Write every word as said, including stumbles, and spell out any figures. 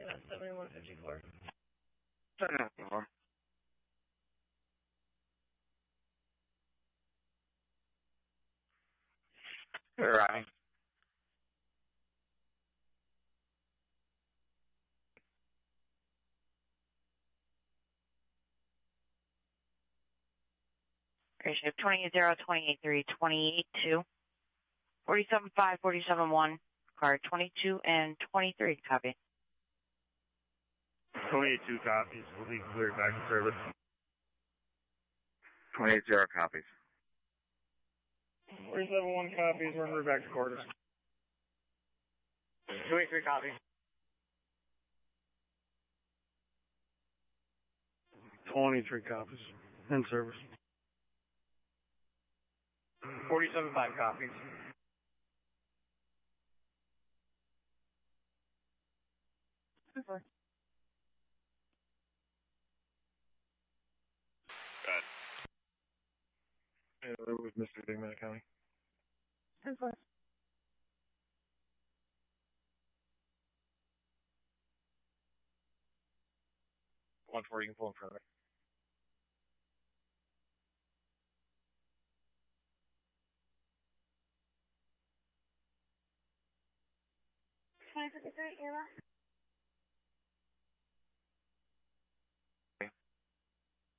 Yeah, seventy-one fifty-four. seventy-one fifty-four. Arriving. Ratio twenty-eight zero, twenty-eight three, twenty-eight two, forty-seven five, forty-seven one, car twenty-two and twenty-three, copy. twenty-two copies. We'll be cleared back to service. twenty-eight zero copies. forty-seven one copies. We're moving back to quarters. twenty-three copies. twenty-three copies. In service. forty-seven five copies. Super. Yeah, that was Mister Digman County. Super. one four, you can pull in front of it. twenty fifty-three, Ava.